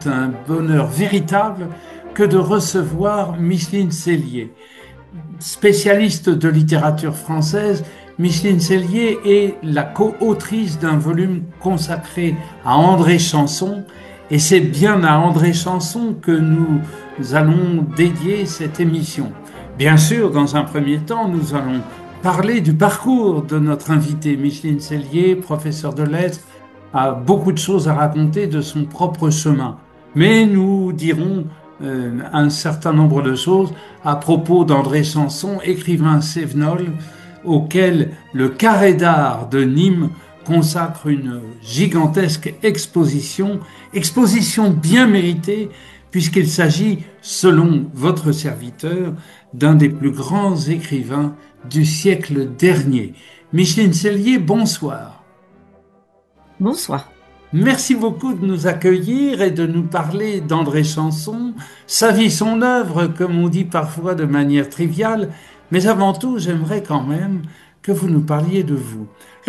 Un bonheur véritable que de recevoir Micheline Cellier. Spécialiste de littérature française, Micheline Cellier est la co-autrice d'un volume consacré à André Chanson, et c'est bien à André Chanson que nous allons dédier cette émission. Bien sûr, dans un premier temps, nous allons parler du parcours de notre invitée. Micheline Cellier, professeure de lettres, a beaucoup de choses à raconter de son propre chemin. Mais nous dirons un certain nombre de choses à propos d'André Chanson, écrivain cévenol, auquel le Carré d'art de Nîmes consacre une gigantesque exposition bien méritée, puisqu'il s'agit, selon votre serviteur, d'un des plus grands écrivains du siècle dernier. Micheline Cellier, bonsoir. Bonsoir. Merci beaucoup de nous accueillir et de nous parler d'André Chanson, sa vie, son œuvre, comme on dit parfois de manière triviale, mais avant tout, j'aimerais quand même que vous nous parliez de vous.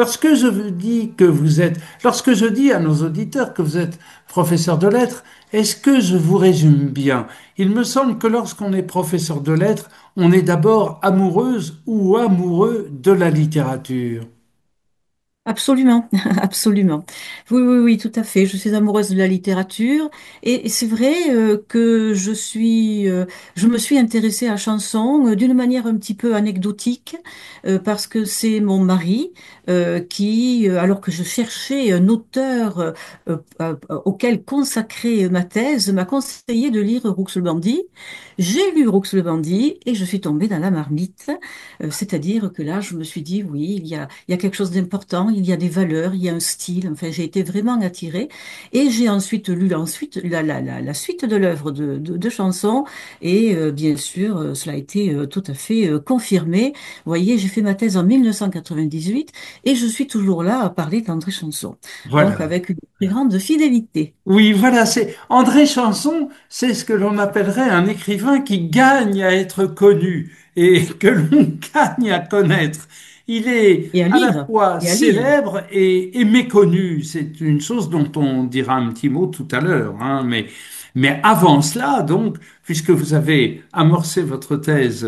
Lorsque je dis à nos auditeurs que vous êtes professeur de lettres, est-ce que je vous résume bien? Il me semble que lorsqu'on est professeur de lettres, on est d'abord amoureuse ou amoureux de la littérature. Absolument, absolument. Oui, oui, oui, tout à fait. Je suis amoureuse de la littérature et c'est vrai que je me suis intéressée à Chanson d'une manière un petit peu anecdotique parce que c'est mon mari alors que je cherchais un auteur auquel consacrer ma thèse, m'a conseillé de lire Roux-le-Bandit. J'ai lu Roux-le-Bandit et je suis tombée dans la marmite. C'est-à-dire que là, je me suis dit, oui, il y a quelque chose d'important, il y a des valeurs, il y a un style. Enfin, j'ai été vraiment attirée. Et j'ai ensuite lu la suite de l'œuvre de Chanson. Et bien sûr, cela a été tout à fait confirmé. Vous voyez, j'ai fait ma thèse en 1998 et je suis toujours là à parler d'André Chanson. Donc, Voilà. avec une très grande fidélité. Oui, voilà, c'est André Chanson, c'est ce que l'on appellerait un écrivain qui gagne à être connu et que l'on gagne à connaître. Il est Et à à la lire. fois Et à lire. célèbre et méconnu. C'est une chose dont on dira un petit mot tout à l'heure, hein, mais avant cela, donc, puisque vous avez amorcé votre thèse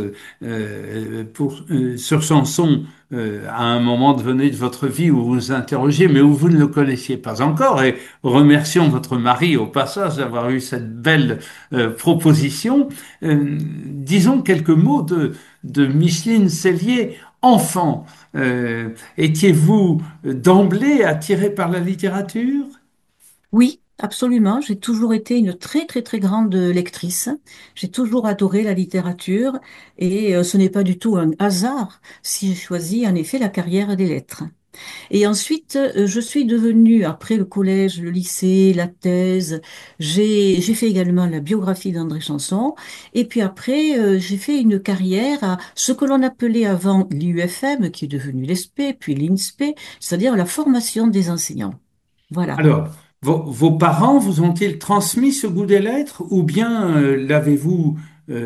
sur Chanson à un moment donné de votre vie où vous vous interrogez, mais où vous ne le connaissiez pas encore, et remercions votre mari au passage d'avoir eu cette belle proposition. Disons quelques mots de Micheline Cellier, enfant. Étiez-vous d'emblée attiré par la littérature? Oui, absolument. J'ai toujours été une très, très, très grande lectrice. J'ai toujours adoré la littérature et ce n'est pas du tout un hasard si j'ai choisi en effet la carrière des lettres. Et ensuite, je suis devenue, après le collège, le lycée, la thèse, j'ai fait également la biographie d'André Chanson. Et puis après, j'ai fait une carrière à ce que l'on appelait avant l'IUFM, qui est devenu l'ESP, puis l'INSP, c'est-à-dire la formation des enseignants. Voilà. Alors, vos parents vous ont-ils transmis ce goût des lettres ou bien l'avez-vous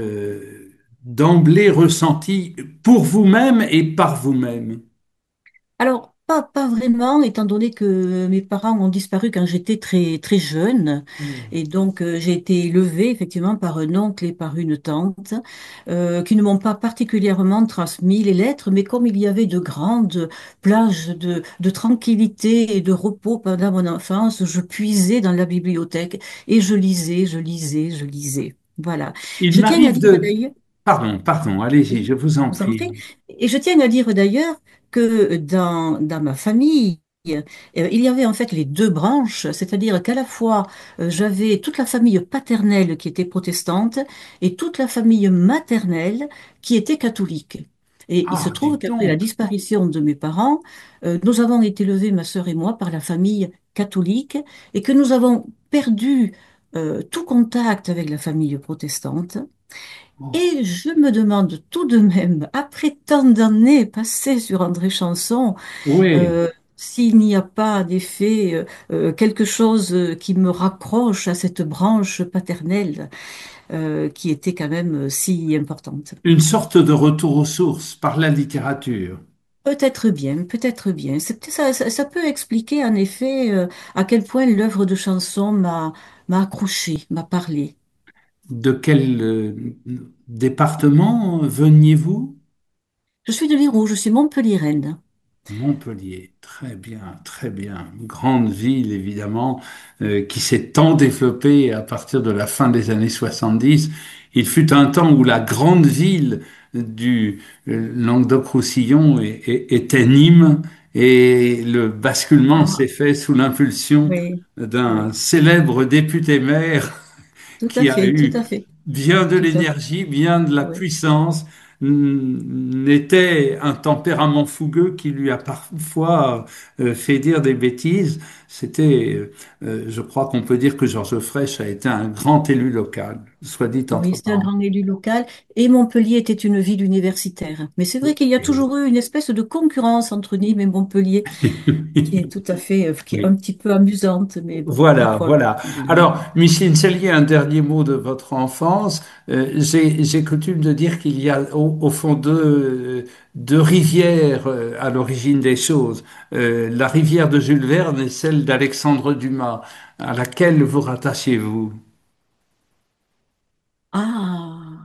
d'emblée ressenti pour vous-même et par vous-même? Alors, pas vraiment, étant donné que mes parents ont disparu quand j'étais très, très jeune. Et donc, j'ai été élevée effectivement par un oncle et par une tante qui ne m'ont pas particulièrement transmis les lettres, mais comme il y avait de grandes plages de tranquillité et de repos pendant mon enfance, je puisais dans la bibliothèque et je lisais, je lisais, je lisais. Voilà. Il Je tiens à m'arrive dire de... d'ailleurs. Pardon, allez-y, Oui, je vous en je vous en prie. prie. Et je tiens à dire d'ailleurs que dans ma famille, il y avait en fait les deux branches, c'est-à-dire qu'à la fois j'avais toute la famille paternelle qui était protestante et toute la famille maternelle qui était catholique. Et il se Ah, trouve dites qu'après la donc. disparition de mes parents, nous avons été élevés, ma sœur et moi, par la famille catholique et que nous avons perdu tout contact avec la famille protestante. Et je me demande tout de même, après tant d'années passées sur André Chanson, Oui. euh, s'il n'y a pas d'effet quelque chose qui me raccroche à cette branche paternelle qui était quand même si importante. Une sorte de retour aux sources par la littérature. Peut-être bien, peut-être bien. Ça peut expliquer en effet à quel point l'œuvre de Chanson m'a accroché, m'a parlé. De quel département veniez-vous? Je suis de l'Hérault, je suis montpelliéraine. Montpellier, très bien, très bien. Une grande ville, évidemment, qui s'est tant développée à partir de la fin des années 70. Il fut un temps où la grande ville du Languedoc-Roussillon était Nîmes et le basculement Ah, s'est fait sous l'impulsion oui, d'un oui, célèbre député-maire tout à qui a fait, tout eu à fait, bien de tout à fait, l'énergie, bien de la oui. puissance, n'était un tempérament fougueux qui lui a parfois fait dire des bêtises. Je crois qu'on peut dire que Georges Frêche a été un grand élu local, soit dit Oui, entre c'était un parenthèses. grand élu local et Montpellier était une ville universitaire. Mais c'est vrai qu'il y a toujours eu une espèce de concurrence entre Nîmes et Montpellier qui est tout à fait, qui est un Oui. petit peu amusante, mais bon, Voilà, parfois. voilà. Alors, Micheline Sellier, un dernier mot de votre enfance. J'ai coutume de dire qu'il y a au fond deux rivières à l'origine des choses. La rivière de Jules Verne et celle d'Alexandre Dumas. À laquelle vous rattachez-vous? Ah,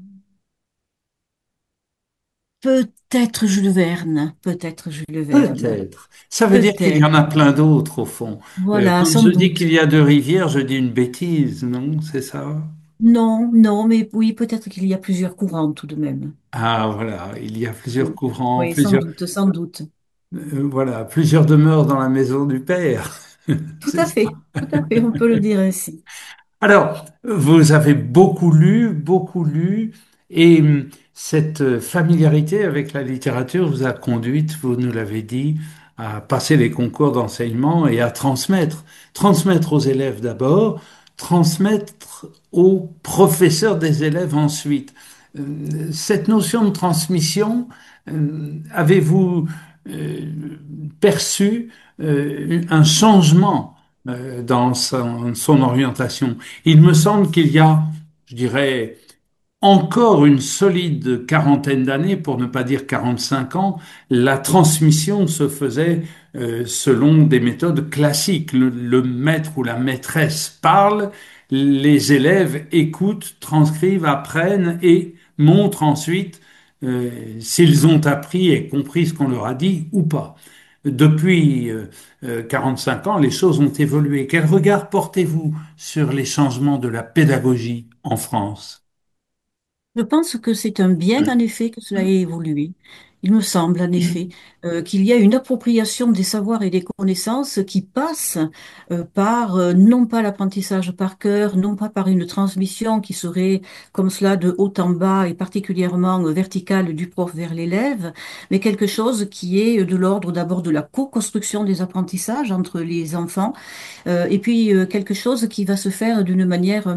peut-être Jules Verne, peut-être Jules Verne, Peut-être. Ça veut dire qu'il y peut-être. en a plein d'autres au fond. Voilà, Quand sans je dis qu'il doute. y a deux rivières, je dis une bêtise, non? C'est ça? Non, non, mais oui, peut-être qu'il y a plusieurs courants tout de même. Ah, voilà. Il y a plusieurs Oui, courants, oui, sans plusieurs. doute, sans doute. Voilà, plusieurs demeures dans la maison du père. C'est ça. Tout à fait, on peut le dire ainsi. Alors, vous avez beaucoup lu, et cette familiarité avec la littérature vous a conduite, vous nous l'avez dit, à passer les concours d'enseignement et à transmettre. Transmettre aux élèves d'abord, transmettre aux professeurs des élèves ensuite. Cette notion de transmission, avez-vous euh, perçu un changement dans son orientation? Il me semble qu'il y a, je dirais, encore une solide quarantaine d'années, pour ne pas dire 45 ans, la transmission se faisait selon des méthodes classiques. Le maître ou la maîtresse parle, les élèves écoutent, transcrivent, apprennent et montrent ensuite s'ils ont appris et compris ce qu'on leur a dit ou pas. Depuis 45 ans, les choses ont évolué. Quel regard portez-vous sur les changements de la pédagogie en France? Je pense que c'est un bien, en effet, que cela ait évolué. Il me semble, en effet, qu'il y a une appropriation des savoirs et des connaissances qui passe par, non pas l'apprentissage par cœur, non pas par une transmission qui serait comme cela de haut en bas et particulièrement verticale du prof vers l'élève, mais quelque chose qui est de l'ordre d'abord de la co-construction des apprentissages entre les enfants et puis quelque chose qui va se faire d'une manière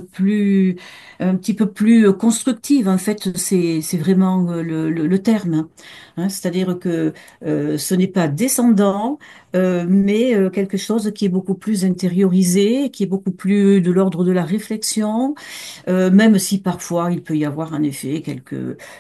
un petit peu plus constructive. En fait, c'est vraiment le terme. Hein. C'est-à-dire que ce n'est pas descendant, mais quelque chose qui est beaucoup plus intériorisé, qui est beaucoup plus de l'ordre de la réflexion, même si parfois il peut y avoir en effet quelques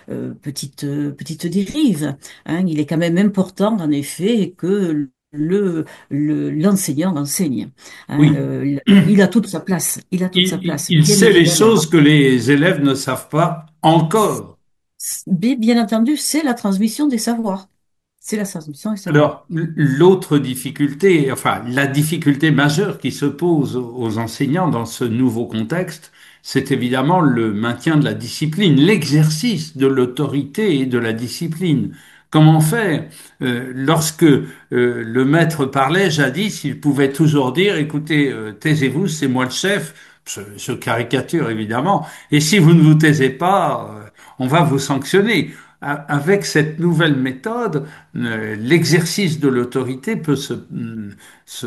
petites dérives. Hein. Il est quand même important en effet que l'enseignant enseigne. Hein. Oui, Il a toute sa place. Il a toute sa place, il bien sait les évidemment. choses que les élèves ne savent pas encore. Bien entendu, c'est la transmission des savoirs. C'est la transmission des savoirs. Alors, l'autre difficulté, enfin, la difficulté majeure qui se pose aux enseignants dans ce nouveau contexte, c'est évidemment le maintien de la discipline, l'exercice de l'autorité et de la discipline. Comment faire lorsque le maître parlait jadis, il pouvait toujours dire, écoutez, taisez-vous, c'est moi le chef. Je caricature évidemment. Et si vous ne vous taisez pas, on va vous sanctionner. Avec cette nouvelle méthode, l'exercice de l'autorité peut se,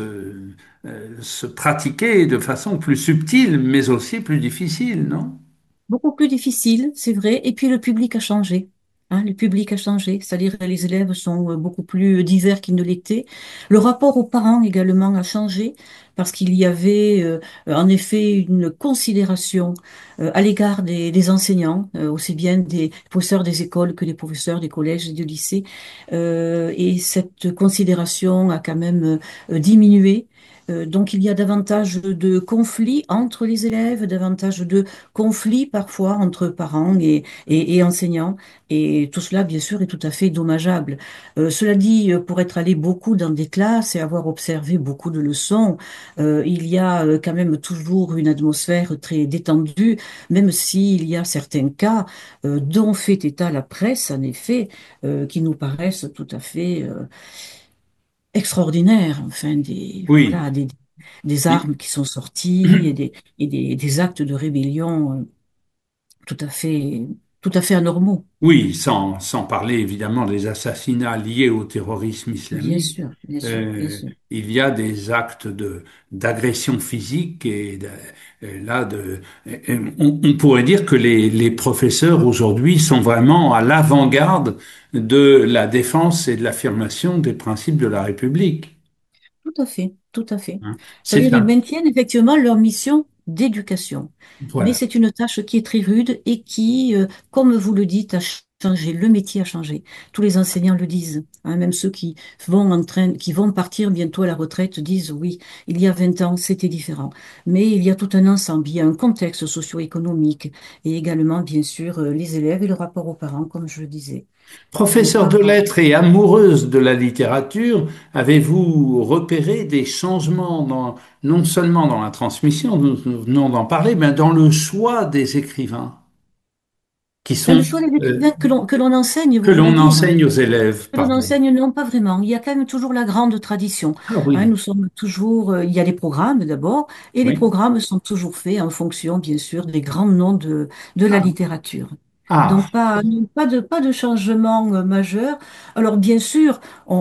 se pratiquer de façon plus subtile, mais aussi plus difficile, non? Beaucoup plus difficile, c'est vrai. Et puis le public a changé. Hein, le public a changé, c'est-à-dire que les élèves sont beaucoup plus divers qu'ils ne l'étaient. Le rapport aux parents également a changé parce qu'il y avait en effet une considération à l'égard des enseignants, aussi bien des professeurs des écoles que des professeurs des collèges et du lycée. Et cette considération a quand même diminué. Donc il y a davantage de conflits entre les élèves, davantage de conflits parfois entre parents et enseignants. Et tout cela, bien sûr, est tout à fait dommageable. Cela dit, pour être allé beaucoup dans des classes et avoir observé beaucoup de leçons, il y a quand même toujours une atmosphère très détendue, même s'il y a certains cas dont fait état la presse, en effet, qui nous paraissent tout à fait extraordinaires. Enfin, Oui. voilà, des armes qui sont sorties et des actes de rébellion tout à fait, tout à fait anormaux. Oui, sans parler évidemment des assassinats liés au terrorisme Bien islamique. sûr, bien sûr, bien sûr. Il y a des actes d'agression physique là on pourrait dire que les professeurs aujourd'hui sont vraiment à l'avant-garde de la défense et de l'affirmation des principes de la République. Tout à fait, tout à fait. Hein. C'est C'est-à-dire, ils un, maintiennent effectivement leur mission d'éducation. Mais voilà. c'est une tâche qui est très rude et qui, comme vous le dites, a changé. Le métier a changé. Tous les enseignants le disent. Hein, même ceux qui vont partir bientôt à la retraite disent oui, il y a 20 ans, c'était différent. Mais il y a tout un ensemble. Il y a un contexte socio-économique et également, bien sûr, les élèves et le rapport aux parents, comme je le disais, qui n'est Professeur pas. de lettres et amoureuse de la littérature, avez-vous repéré des changements non seulement dans la transmission, nous venons d'en parler, mais dans le choix des écrivains qui Ben, le sont, choix des euh, écrivains que l'on enseigne, que vous voulez l'on dire? enseigne aux élèves, Que l'on pardon. enseigne, non, pas vraiment. Il y a quand même toujours la grande tradition. Ah Hein, oui, nous sommes toujours, il y a les programmes d'abord, et les oui. programmes sont toujours faits en fonction, bien sûr, des grands noms de la Ah, littérature. ah, Donc pas de changement majeur. Alors bien sûr,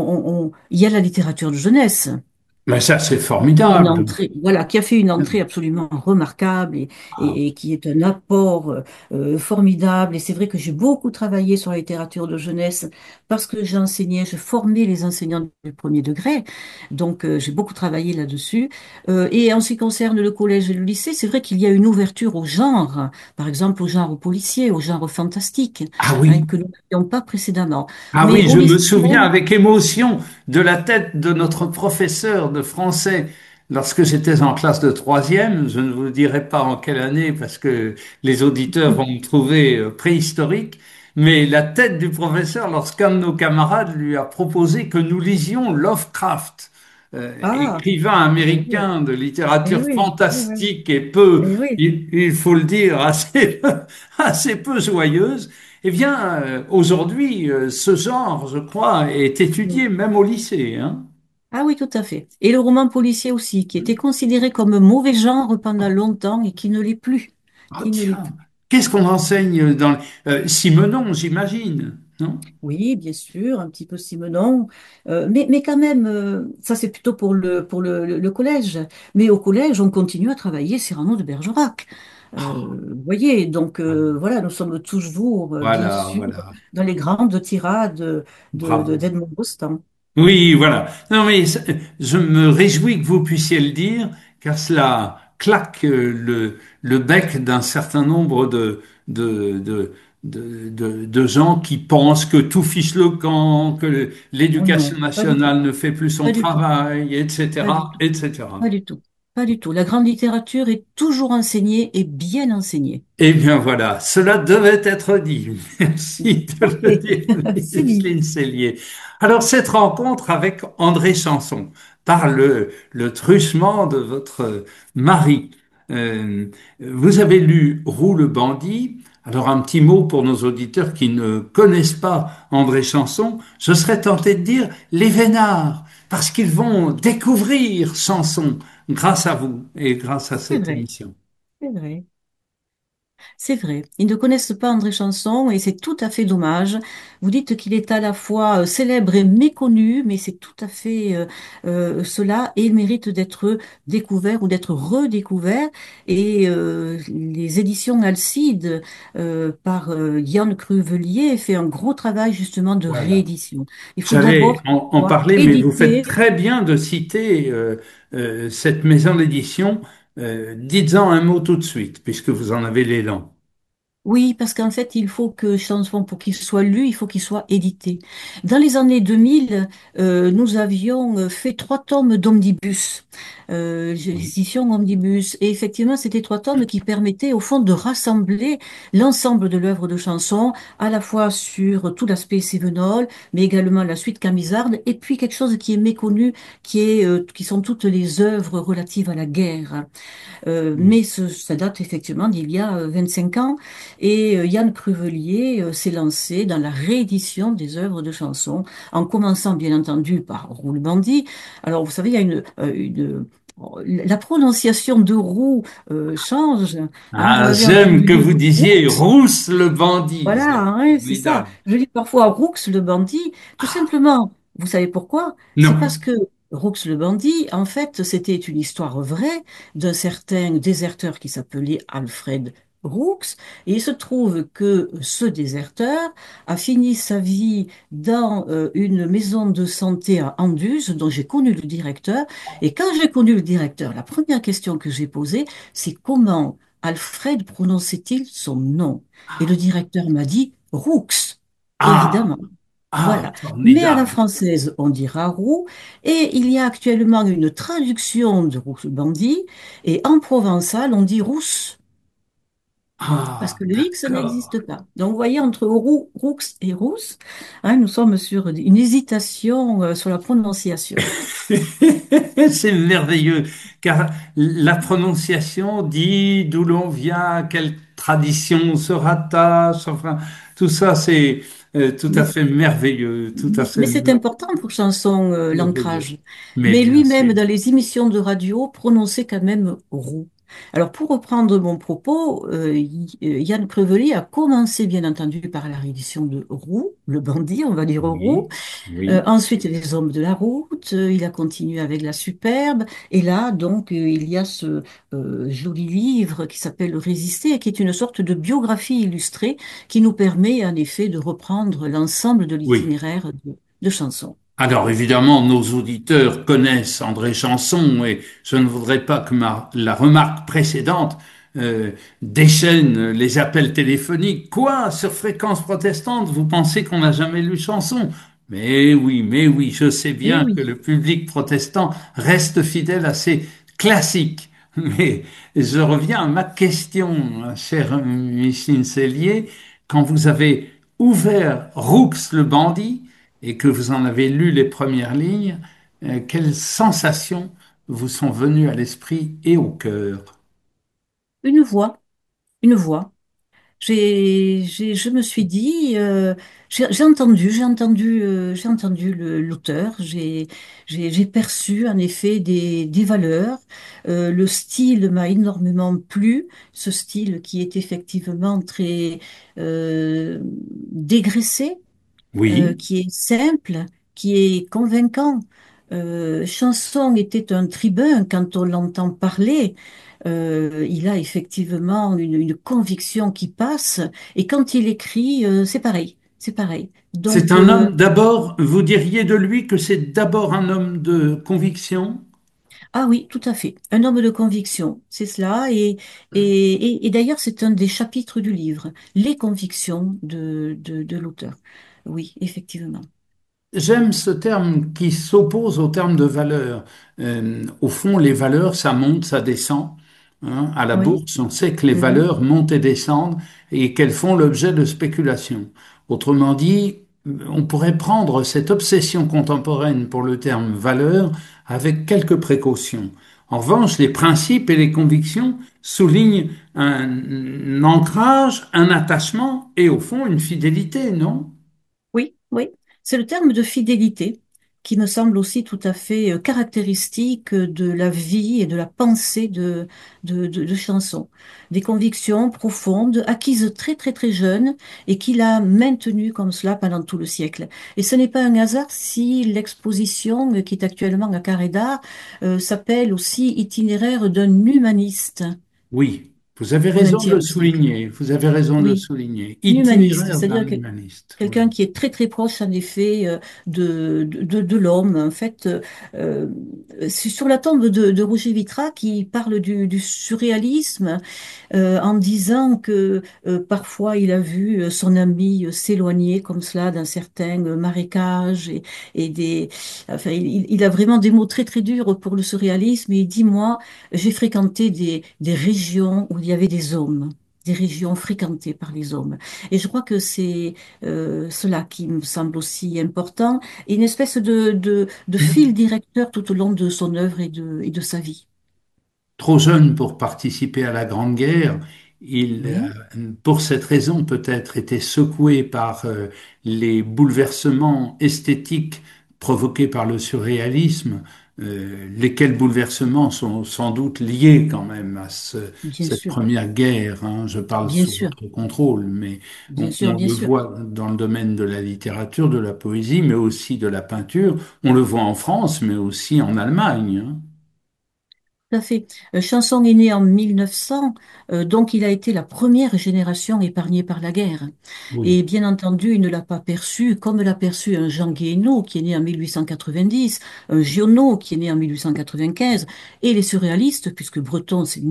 il y a la littérature de jeunesse mais ça c'est fait une formidable. entrée, voilà, qui a fait une entrée absolument remarquable Ah, et qui est un apport formidable. Et c'est vrai que j'ai beaucoup travaillé sur la littérature de jeunesse parce que j'enseignais, je formais les enseignants du premier degré. Donc j'ai beaucoup travaillé là-dessus. Et en ce qui concerne le collège et le lycée, c'est vrai qu'il y a une ouverture au genre, par exemple au genre policier, au genre fantastique, ah hein, oui. que nous n'avions pas précédemment. Ah Mais oui, au je me lycée souviens même, avec émotion de la tête de notre professeur de français lorsque j'étais en classe de troisième. Je ne vous dirai pas en quelle année parce que les auditeurs vont me trouver préhistorique. Mais la tête du professeur lorsqu'un de nos camarades lui a proposé que nous lisions Lovecraft, ah, écrivain eh oui, américain de eh littérature oui, eh oui, fantastique et peu, eh oui. il faut le dire, assez, assez peu joyeuse. Eh bien, aujourd'hui, ce genre, je crois, est étudié même au lycée, hein. Ah oui, tout à fait. Et le roman policier aussi, qui était considéré comme mauvais genre pendant longtemps et qui ne l'est plus. Ah Qui ne l'est tiens, plus. qu'est-ce qu'on enseigne dans Simenon, j'imagine, non? Oui, bien sûr, un petit peu Simenon. Mais quand même, ça c'est plutôt pour le collège. Mais au collège, on continue à travailler Cyrano de Bergerac. Vous voyez, donc voilà, nous sommes toujours, bien Voilà, sûr, voilà. dans les grandes tirades Bravo. d'Edmond Rostand. Oui, voilà. Non, mais je me réjouis que vous puissiez le dire, car cela claque le bec d'un certain nombre de, de, de gens qui pensent que tout fiche le camp, que Oh l'éducation non, pas du tout, nationale ne fait plus son pas du tout, travail, pas du etc., tout. etc. Pas du tout. Pas du tout. La grande littérature est toujours enseignée et bien enseignée. Eh bien voilà, cela devait être dit. Merci de le Parfait. dire, C'est dit. Micheline Cellier. Alors cette rencontre avec André Chanson, par le truchement de votre mari. Euh, Vous avez lu Roux le bandit. Alors un petit mot pour nos auditeurs qui ne connaissent pas André Chanson. Je serais tenté de dire les vénards, parce qu'ils vont découvrir Chanson grâce à vous et grâce à C'est cette vrai. émission. C'est vrai. C'est vrai. Ils ne connaissent pas André Chanson et c'est tout à fait dommage. Vous dites qu'il est à la fois célèbre et méconnu, mais c'est tout à fait cela et il mérite d'être découvert ou d'être redécouvert. Et les éditions Alcide par Yann Cruvelier fait un gros travail justement de Voilà. réédition. Il faut J'allais d'abord en parler, mais vous faites éditer. très bien de citer cette maison d'édition. Dites-en un mot tout de suite, puisque vous en avez l'élan. Oui, parce qu'en fait, il faut que Chanson, pour qu'il soit lu, il faut qu'il soit édité. Dans les années 2000, nous avions fait 3 tomes d'omnibus, Oui. édition omnibus. Et effectivement, c'était 3 tomes qui permettaient, au fond, de rassembler l'ensemble de l'œuvre de Chanson, à la fois sur tout l'aspect Cévenol, mais également la suite Camisarde, et puis quelque chose qui est méconnu, qui sont toutes les œuvres relatives à la guerre. Mais ça date effectivement d'il y a 25 ans. Et Yann Cruvelier s'est lancé dans la réédition des œuvres de chansons, en commençant bien entendu par Roux le bandit. Alors, vous savez, il y a la prononciation de Roux change. Hein, vous Ah, m'avez j'aime entendu que dire vous disiez Roux. Rousse le bandit. Voilà, C'est hein, c'est ça. formidable. Je dis parfois Roux le bandit, tout simplement. Vous savez pourquoi? C'est parce Non. que Roux le bandit, en fait, c'était une histoire vraie d'un certain déserteur qui s'appelait Alfred Roux. Et il se trouve que ce déserteur a fini sa vie dans une maison de santé à Anduze, dont j'ai connu le directeur. Et quand j'ai connu le directeur, la première question que j'ai posée, c'est comment Alfred prononçait-il son nom? Et le directeur m'a dit Roux, Ah, évidemment. ah, Voilà. Mais à la formidable. française, on dira roux. Et il y a actuellement une traduction de roux bandit. Et en provençal, on dit rousse, parce Ah, que le X d'accord. n'existe pas. Donc, vous voyez, entre roux, roux et rousse, hein, nous sommes sur une hésitation sur la prononciation. C'est merveilleux, car la prononciation dit d'où l'on vient, à quelle tradition on se rattache, enfin, tout ça, c'est tout à Mais fait merveilleux, tout à fait Mais c'est important pour Chanson, merveilleux. l'ancrage. Mais Mais bien lui-même, sûr. dans les émissions de radio, prononçait quand même roux. Alors, pour reprendre mon propos, Yann Crevely a commencé, bien entendu, par la réédition de Roux, le bandit, on va dire Roux. Oui, oui, Ensuite, les hommes de la route. Il a continué avec la superbe. Et là, donc, il y a ce joli livre qui s'appelle Résister, et qui est une sorte de biographie illustrée qui nous permet, en effet, de reprendre l'ensemble de oui. l'itinéraire de chansons. Alors évidemment, nos auditeurs connaissent André Chanson et je ne voudrais pas que la remarque précédente euh, déchaîne les appels téléphoniques. Quoi, sur Fréquence protestante, vous pensez qu'on n'a jamais lu Chanson? Mais oui, je sais Eh bien que oui. le public protestant reste fidèle à ses classiques. Mais je reviens à ma question, cher Micheline Cellier. Quand vous avez ouvert Roux le bandit, et que vous en avez lu les premières lignes, quelles sensations vous sont venues à l'esprit et au cœur? Une voix, une voix. Je me suis dit, j'ai entendu l'auteur, j'ai perçu en effet des valeurs. Le style m'a énormément plu, ce style qui est effectivement très dégraissé, Oui, qui est simple, qui est convaincant. Chanson était un tribun quand on l'entend parler. Il a effectivement une conviction qui passe. Et quand il écrit, c'est pareil. C'est pareil. c'est Donc, un homme d'abord, vous diriez de lui que c'est d'abord un homme de conviction? ah oui, tout à fait. Un homme de conviction, c'est cela. Et d'ailleurs, c'est un des chapitres du livre, les convictions de l'auteur. Oui, effectivement. J'aime ce terme qui s'oppose au terme de valeur. Au fond, les valeurs, ça monte, ça descend. Hein. À la Oui. bourse, on sait que les Mhm. valeurs montent et descendent et qu'elles font l'objet de spéculations. Autrement dit, on pourrait prendre cette obsession contemporaine pour le terme valeur avec quelques précautions. En revanche, les principes et les convictions soulignent un ancrage, un attachement et au fond une fidélité, non? Oui, oui. C'est le terme de fidélité qui me semble aussi tout à fait caractéristique de la vie et de la pensée de Chanson. Des convictions profondes, acquises très très très jeune et qu'il a maintenues comme cela pendant tout le siècle. Et ce n'est pas un hasard si l'exposition qui est actuellement à Carré d'Art s'appelle aussi Itinéraire d'un humaniste. Oui, Vous avez au raison de le XXe siècle. souligner. Vous avez raison de le Oui, souligner. un humaniste, Itinéraire c'est-à-dire d'un humaniste. quelqu'un Oui. qui est très très proche en effet de l'homme. En fait, euh, c'est sur la tombe de Roger Vitrat qui parle du surréalisme en disant que parfois il a vu son ami s'éloigner comme cela d'un certain marécage et enfin, il a vraiment des mots très très durs pour le surréalisme et il dit, moi, j'ai fréquenté des régions où il y avait des hommes. Des régions fréquentées par les hommes. Et je crois que c'est cela qui me semble aussi important, et une espèce de fil directeur tout au long de son œuvre et de sa vie. Trop jeune pour participer à la Grande Guerre, il, Oui, pour cette raison peut-être, était secoué par les bouleversements esthétiques provoqués par le surréalisme, lesquels bouleversements sont sans doute liés quand même à bien cette sûr, première guerre, hein. Je parle bien sous sûr, votre contrôle, mais bien sûr, on bien le sûr. voit dans le domaine de la littérature, de la poésie, mais aussi de la peinture. On le voit en France, mais aussi en Allemagne, hein. Tout à fait. Chanson est né en 1900, donc il a été la première génération épargnée par la guerre. Oui, Et bien entendu, il ne l'a pas perçu comme l'a perçu un Jean Guéhenno qui est né en 1890, un Giono qui est né en 1895, et les surréalistes, puisque Breton c'est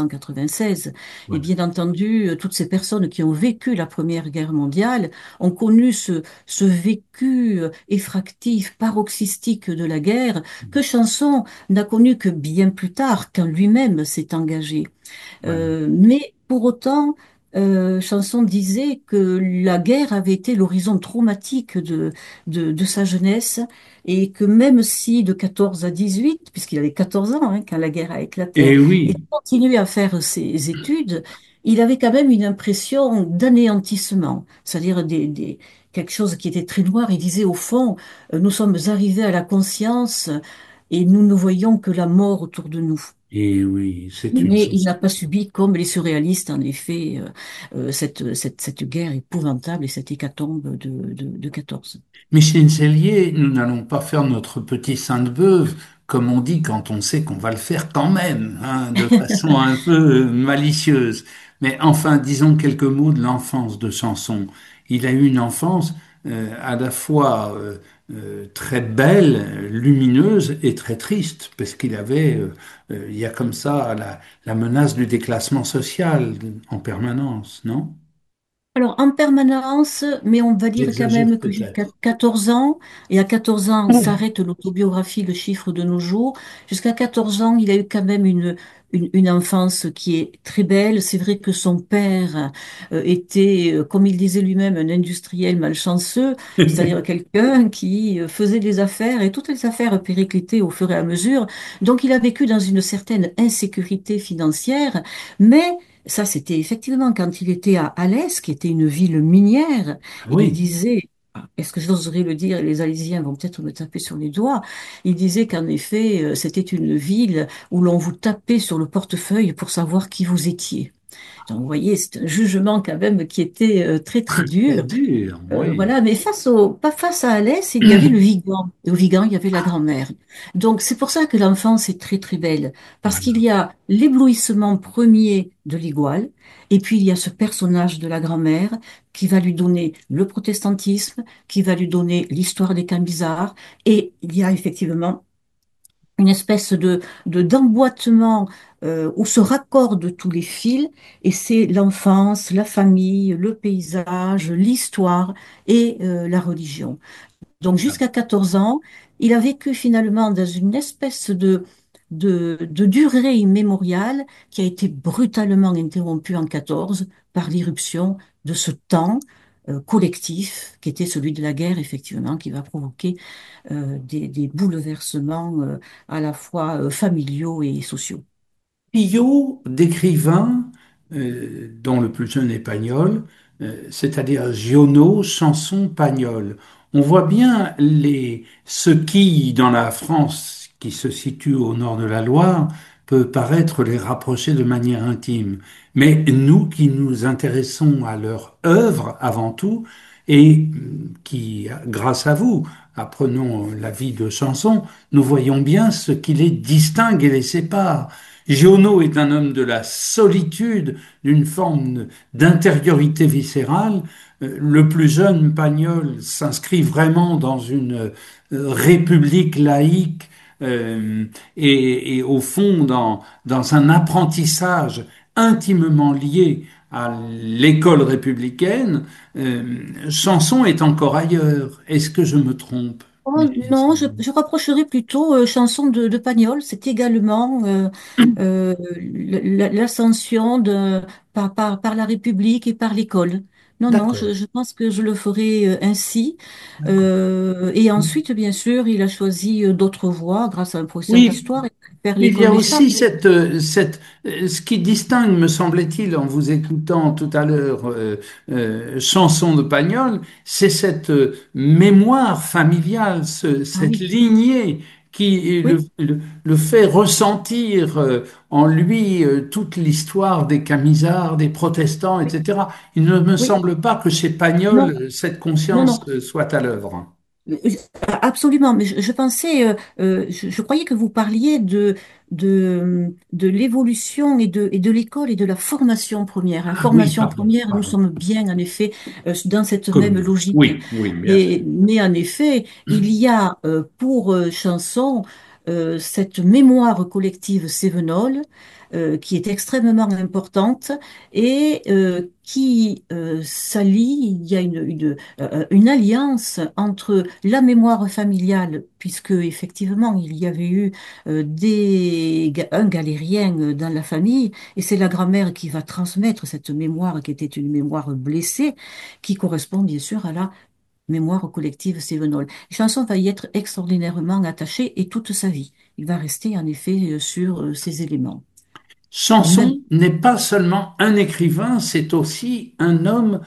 1896. Et voilà. bien entendu, toutes ces personnes qui ont vécu la Première Guerre mondiale ont connu ce vécu effractif, paroxystique de la guerre, que Chanson n'a connu que bien plus tard, quand lui-même s'est engagé. Voilà. Mais pour autant, Chanson disait que la guerre avait été l'horizon traumatique de sa jeunesse et que même si de 14 à 18, puisqu'il avait 14 ans hein, quand la guerre a éclaté, Et il oui, continuait à faire ses études, il avait quand même une impression d'anéantissement, c'est-à-dire quelque chose qui était très noir. Il disait au fond, nous sommes arrivés à la conscience et nous ne voyons que la mort autour de nous. et oui, c'est une Mais il chose. n'a pas subi, comme les surréalistes, en effet, cette guerre épouvantable et cette hécatombe de 14. Micheline Cellier, nous n'allons pas faire notre petit Sainte-Beuve, comme on dit quand on sait qu'on va le faire quand même, hein, de façon un peu malicieuse. Mais enfin, disons quelques mots de l'enfance de Sanson. Il a eu une enfance à la fois très belle, lumineuse et très triste, parce qu'il avait, il y a comme ça la menace du déclassement social en permanence, non? Alors, en permanence, mais on va dire quand J'exagère même que jusqu'à peut-être. 14 ans, et à 14 ans s'arrête l'autobiographie, le chiffre de nos jours, jusqu'à 14 ans, il a eu quand même une enfance qui est très belle. C'est vrai que son père était, comme il disait lui-même, un industriel malchanceux, c'est-à-dire quelqu'un qui faisait des affaires et toutes les affaires périclitaient au fur et à mesure. Donc, il a vécu dans une certaine insécurité financière, mais ça, c'était effectivement quand il était à Alès, qui était une ville minière. Il Oui. disait, est-ce que j'oserais le dire, les Alésiens vont peut-être me taper sur les doigts, il disait qu'en effet, c'était une ville où l'on vous tapait sur le portefeuille pour savoir qui vous étiez. Donc, vous voyez, c'est un jugement quand même qui était très, très Très dur. dur, oui. Voilà, mais pas face à Alès, il y avait le Vigan. Et au Vigan, il y avait la grand-mère. Donc, c'est pour ça que l'enfance est très, très belle. Parce qu'il Voilà. y a l'éblouissement premier de l'Iguale, et puis il y a ce personnage de la grand-mère qui va lui donner le protestantisme, qui va lui donner l'histoire des Camisards, et il y a effectivement une espèce d'emboîtement où se raccordent tous les fils, et c'est l'enfance, la famille, le paysage, l'histoire et la religion. Donc jusqu'à 14 ans, il a vécu finalement dans une espèce de durée immémoriale qui a été brutalement interrompue en 14 par l'irruption de ce temps collectif qui était celui de la guerre, effectivement, qui va provoquer des bouleversements à la fois familiaux et sociaux. Pillot, d'écrivain, dont le plus jeune est Pagnol, c'est-à-dire Giono, Chanson, Pagnol. On voit bien ce qui, dans la France qui se situe au nord de la Loire, peut paraître les rapprocher de manière intime. Mais nous qui nous intéressons à leur œuvre avant tout, et qui, grâce à vous, apprenons la vie de Chanson, nous voyons bien ce qui les distingue et les sépare. Giono est un homme de la solitude, d'une forme d'intériorité viscérale. Le plus jeune, Pagnol, s'inscrit vraiment dans une république laïque et au fond dans un apprentissage intimement lié à l'école républicaine. Chanson est encore ailleurs. Est-ce que je me trompe, Oh, Micheline non, Séguin? je rapprocherai plutôt chanson de Pagnol. C'est également l'ascension par la République et par l'école. Non, non, D'accord, je pense que je le ferai ainsi. d'accord. Et ensuite, bien sûr, il a choisi d'autres voies grâce à un professeur Oui, d'histoire et vers il y l'école a des aussi Chartes. ce qui distingue, me semblait-il, en vous écoutant tout à l'heure, chanson de Pagnol, c'est cette mémoire familiale, Ah cette oui, lignée qui oui, le fait ressentir en lui toute l'histoire des Camisards, des protestants, oui, etc. Il ne me oui. semble pas que chez Non, Pagnol, cette non, conscience non. soit à l'œuvre. Euh, Absolument, mais je pensais, je croyais que vous parliez de l'évolution et de l'école et de la formation première. La Ah oui, formation pardon, première, nous pardon. sommes bien, en effet, dans cette même Commune. logique. Oui, oui, bien sûr. Mais en effet, il y a pour Chanson cette mémoire collective cévenole qui est extrêmement importante et qui s'allie, il y a une alliance entre la mémoire familiale, puisque effectivement il y avait eu un galérien dans la famille, et c'est la grand-mère qui va transmettre cette mémoire qui était une mémoire blessée, qui correspond bien sûr à la mémoire collective cévenole. Chanson va y être extraordinairement attaché et toute sa vie. Il va rester en effet sur ces éléments. Même, Chanson n'est pas seulement un écrivain, c'est aussi un homme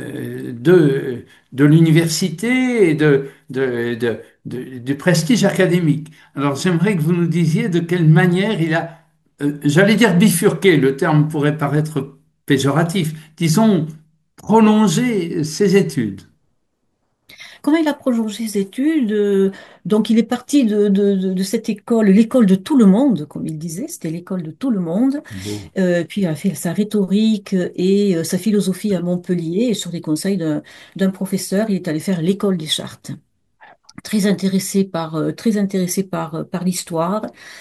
de l'université et du prestige académique. Alors j'aimerais que vous nous disiez de quelle manière il a, j'allais dire bifurqué, le terme pourrait paraître péjoratif, disons prolongé ses études. comment il a prolongé ses études? Donc, il est parti de cette école, l'école de tout le monde, comme il disait, c'était l'école de tout le monde. Beau. Puis, il a fait sa rhétorique et sa philosophie à Montpellier. Et sur les conseils d'un professeur, il est allé faire l'école des Chartes. Très intéressé par l'histoire.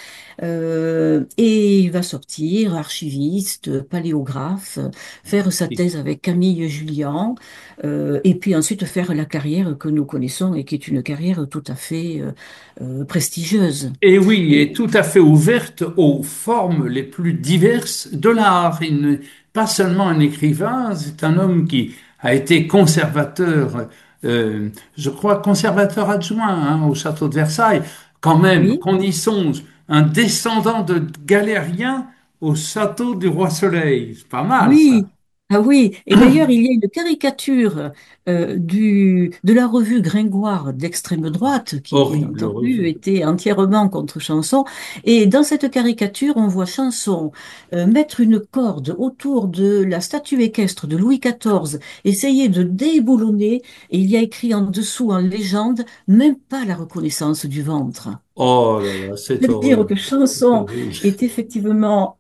Et il va sortir archiviste, paléographe, faire sa thèse avec Camille Jullian, et puis ensuite faire la carrière que nous connaissons et qui est une carrière tout à fait prestigieuse. Et oui, Et est tout à fait ouverte aux formes les plus diverses de l'art. Il n'est pas seulement un écrivain, c'est un homme qui a été conservateur, je crois conservateur adjoint au château de Versailles. Quand même, oui, qu'on y songe, un descendant de Galérien au château du Roi Soleil. C'est pas mal, ça. oui, ah oui. Et d'ailleurs, il y a une caricature de la revue Gringoire d'extrême droite, qui bien Horrible entendu revue. était entièrement contre Chanson. Et dans cette caricature, on voit Chanson mettre une corde autour de la statue équestre de Louis XIV, essayer de déboulonner. Et il y a écrit en dessous, en légende, même pas la reconnaissance du ventre. Oh là là, c'est C'est-à-dire horrible. que C'est Chanson horrible. est effectivement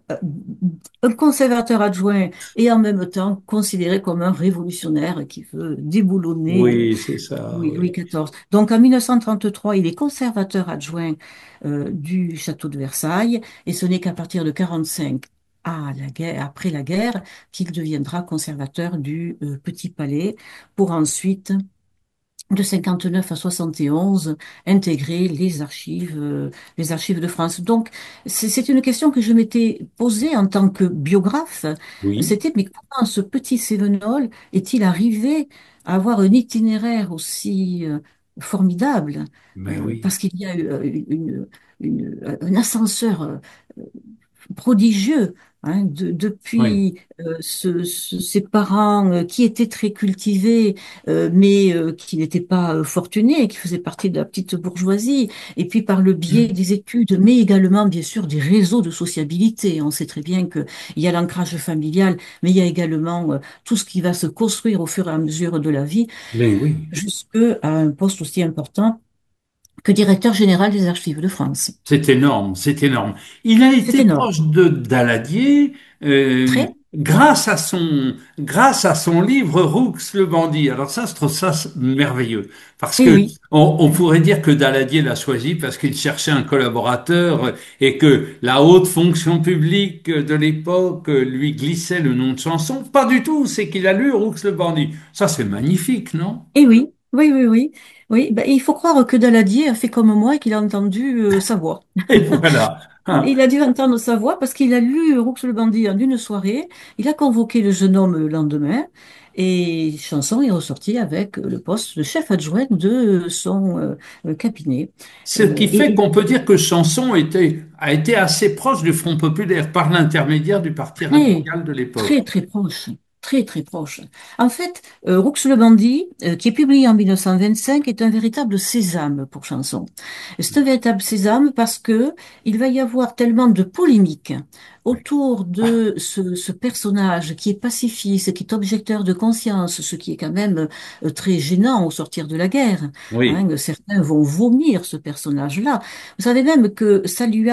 un conservateur adjoint et en même temps considéré comme un révolutionnaire qui veut déboulonner Oui, c'est ça, Louis oui. XIV. Donc en 1933, il est conservateur adjoint du château de Versailles et ce n'est qu'à partir de 45 après la guerre, qu'il deviendra conservateur du Petit Palais pour ensuite de 59 à 71, intégrer les archives de France. Donc, c'est une question que je m'étais posée en tant que biographe. Oui, C'était, mais comment ce petit Cévenol est-il arrivé à avoir un itinéraire aussi formidable? mais oui. Parce qu'il y a eu un ascenseur prodigieux. Hein, Oui. depuis ses parents qui étaient très cultivés, mais qui n'étaient pas fortunés, qui faisaient partie de la petite bourgeoisie, et puis par le biais des études, mais également bien sûr des réseaux de sociabilité. On sait très bien qu'il y a l'ancrage familial, mais il y a également tout ce qui va se construire au fur et à mesure de la vie, Mais oui. jusqu'à un poste aussi important que directeur général des Archives de France. C'est énorme, c'est énorme. Il a C'est été énorme. proche de Daladier Très, grâce à son livre Roux le bandit. Alors ça, je trouve ça merveilleux. Parce et que oui. on pourrait dire que Daladier l'a choisi parce qu'il cherchait un collaborateur et que la haute fonction publique de l'époque lui glissait le nom de chanson. Pas du tout, c'est qu'il a lu Roux le bandit. Ça, c'est magnifique, non? Et oui, oui, oui, oui. Oui, ben, il faut croire que Daladier a fait comme moi et qu'il a entendu sa voix. Et voilà. Hein. Il a dû entendre sa voix parce qu'il a lu Roux le bandit en une soirée. Il a convoqué le jeune homme le lendemain et Chanson est ressorti avec le poste de chef adjoint de son cabinet. Ce qui fait Et qu'on peut dire que a été assez proche du Front populaire par l'intermédiaire du Parti très, radical de l'époque. très, très proche. Très, très proche. En fait, Roux le bandit, qui est publié en 1925, est un véritable sésame pour Chanson. C'est un véritable sésame parce que il va y avoir tellement de polémiques Oui, autour de ce personnage qui est pacifiste, qui est objecteur de conscience, ce qui est quand même très gênant au sortir de la guerre. oui, Hein. Certains vont vomir ce personnage-là. Vous savez même que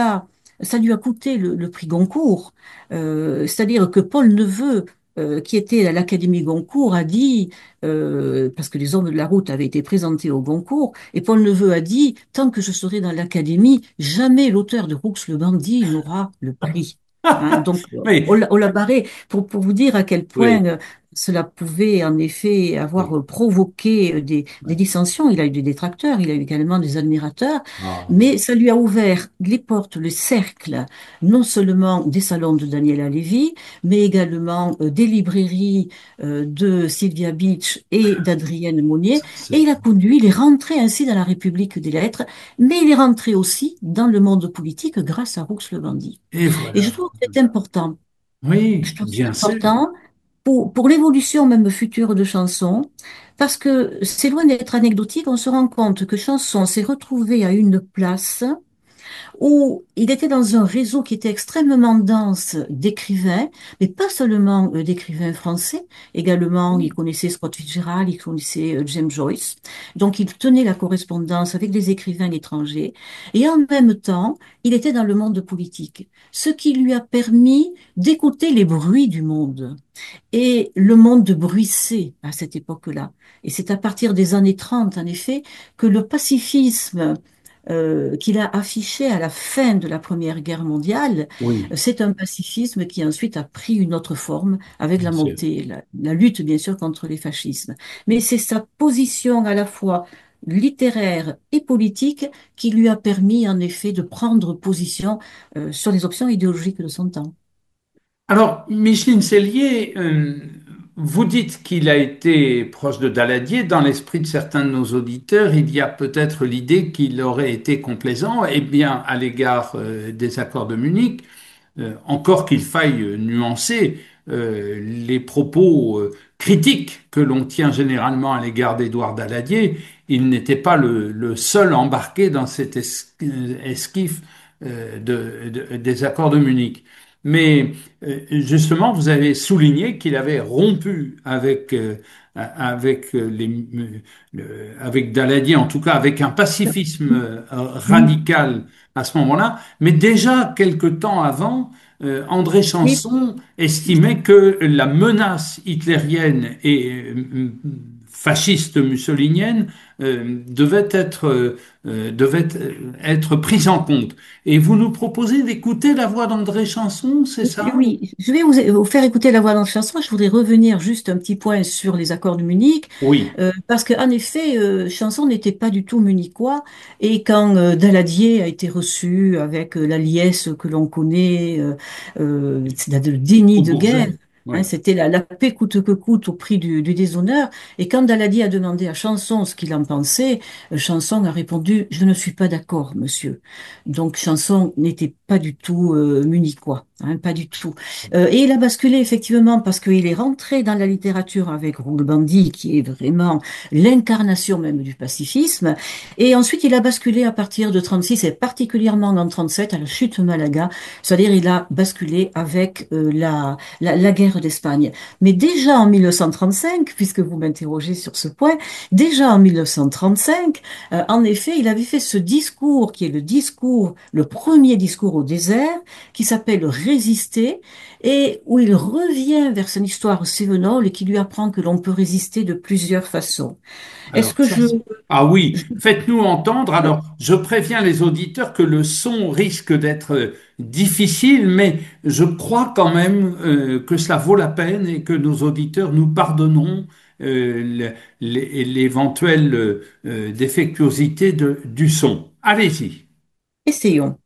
ça lui a coûté le prix Goncourt. C'est-à-dire que Paul Neveu, qui était à l'Académie Goncourt, a dit, parce que les hommes de la route avaient été présentés au Goncourt, et Paul Neveu a dit, tant que je serai dans l'Académie, jamais l'auteur de Roux le bandit n'aura le prix. Hein, donc, oui, on l'a barré pour vous dire à quel point oui, cela pouvait en effet avoir oui, provoqué des oui. dissensions. Il a eu des détracteurs, il a eu également des admirateurs, Ah, mais ça lui a ouvert les portes, le cercle, non seulement des salons de Daniela Lévy, mais également des librairies de Sylvia Beach et d'Adrienne Monnier. Et c'est- il est rentré ainsi dans la République des lettres, mais il est rentré aussi dans le monde politique grâce à Roux le bandit. et Et je voilà. trouve que c'est important. Je Oui, trouve que c'est bien sûr. important pour l'évolution même future de Chanson, parce que c'est loin d'être anecdotique, on se rend compte que Chanson s'est retrouvé à une place où il était dans un réseau qui était extrêmement dense d'écrivains, mais pas seulement d'écrivains français, également il connaissait Scott Fitzgerald, il connaissait James Joyce, donc il tenait la correspondance avec des écrivains étrangers, et en même temps, il était dans le monde politique, ce qui lui a permis d'écouter les bruits du monde. Et le monde bruissait à cette époque-là. Et c'est à partir des années 30, en effet, que le pacifisme qu'il a affiché à la fin de la Première Guerre mondiale, Oui, c'est un pacifisme qui ensuite a pris une autre forme avec bien la sûr. montée, la lutte bien sûr contre les fascismes. Mais c'est sa position à la fois littéraire et politique qui lui a permis en effet de prendre position sur les options idéologiques de son temps. Alors, Micheline Sellier, vous dites qu'il a été proche de Daladier. Dans l'esprit de certains de nos auditeurs, il y a peut-être l'idée qu'il aurait été complaisant, eh bien, à l'égard des accords de Munich, encore qu'il faille nuancer les propos critiques que l'on tient généralement à l'égard d'Édouard Daladier. Il n'était pas le seul embarqué dans cet esquif des accords de Munich. Mais justement, vous avez souligné qu'il avait rompu avec Daladier, en tout cas avec un pacifisme Oui, radical à ce moment-là. Mais déjà quelque temps avant, André oui, Chanson estimait que la menace hitlérienne et fasciste mussolinienne devait être prise en compte. Et vous nous proposez d'écouter la voix d'André Chanson, c'est ça? oui, je vais vous faire écouter la voix dans la chanson. Je voudrais revenir juste un petit point sur les accords de Munich, Oui, parce qu'en effet, Chanson n'était pas du tout munichois. Et quand Daladier a été reçu avec la liesse que l'on connaît, c'est-à-dire le déni au de guerre, Bourget. Oui. hein, c'était la paix coûte que coûte au prix du déshonneur. Et quand Daladier a demandé à Chanson ce qu'il en pensait, Chanson a répondu, je ne suis pas d'accord, monsieur. Donc Chanson n'était pas du tout munichois. hein, pas du tout. Et il a basculé effectivement parce qu'il est rentré dans la littérature avec Roux Bandy, qui est vraiment l'incarnation même du pacifisme. Et ensuite, il a basculé à partir de 36 et particulièrement en 37 à la chute de Malaga. C'est-à-dire, il a basculé avec la guerre d'Espagne. Mais déjà en 1935, puisque vous m'interrogez sur ce point, déjà en 1935, en effet, il avait fait ce discours qui est le discours, le premier discours au désert, qui s'appelle Résister, et où il revient vers son histoire sévenole et qui lui apprend que l'on peut résister de plusieurs façons. Est-ce Alors, que ah oui, je- faites-nous entendre. Alors, je préviens les auditeurs que le son risque d'être difficile, mais je crois quand même que cela vaut la peine et que nos auditeurs nous pardonneront l'éventuelle défectuosité du son. Allez-y. essayons.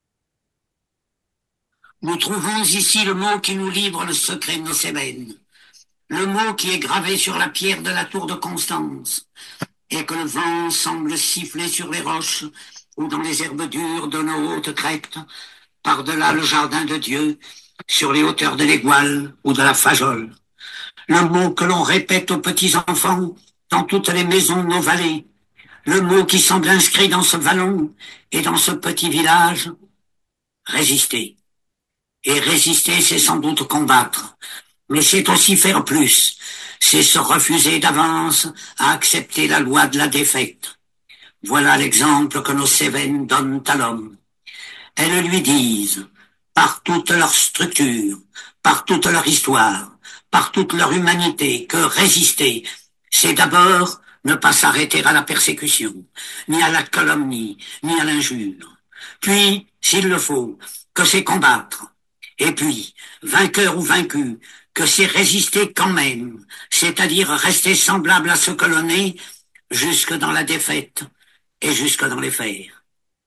Nous trouvons ici le mot qui nous livre le secret de nos Cévennes, le mot qui est gravé sur la pierre de la tour de Constance, et que le vent semble siffler sur les roches ou dans les herbes dures de nos hautes crêtes, par-delà le jardin de Dieu, sur les hauteurs de l'Égual ou de la Fajole. Le mot que l'on répète aux petits enfants dans toutes les maisons de nos vallées, le mot qui semble inscrit dans ce vallon et dans ce petit village, résister. Et résister, c'est sans doute combattre, mais c'est aussi faire plus. C'est se refuser d'avance à accepter la loi de la défaite. Voilà l'exemple que nos Cévennes donnent à l'homme. Elles lui disent, par toute leur structure, par toute leur histoire, par toute leur humanité, que résister, c'est d'abord ne pas s'arrêter à la persécution, ni à la calomnie, ni à l'injure. Puis, s'il le faut, que c'est combattre. Et puis, vainqueur ou vaincu, que c'est résister quand même, c'est-à-dire rester semblable à ce que l'on est, jusque dans la défaite et jusque dans les fers.